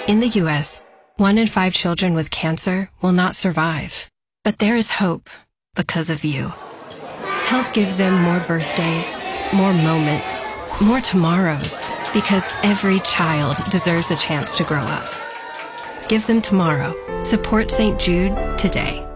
In the U.S., 1 in 5 children with cancer will not survive. But there is hope because of you. Help give them more birthdays, more moments, more tomorrows, because every child deserves a chance to grow up. Give them tomorrow. Support St. Jude today.